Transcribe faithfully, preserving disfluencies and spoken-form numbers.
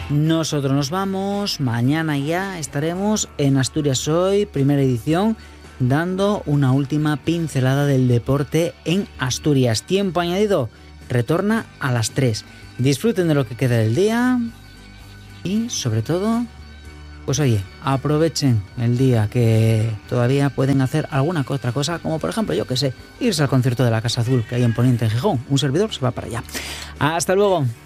Nosotros nos vamos, mañana ya estaremos en Asturias Hoy, primera edición, dando una última pincelada del deporte en Asturias. Tiempo añadido, retorna a las tres. Disfruten de lo que queda del día y, sobre todo, pues oye, aprovechen el día que todavía pueden hacer alguna otra cosa, como por ejemplo, yo que sé, irse al concierto de la Casa Azul que hay en Poniente, en Gijón. Un servidor se va para allá. Hasta luego.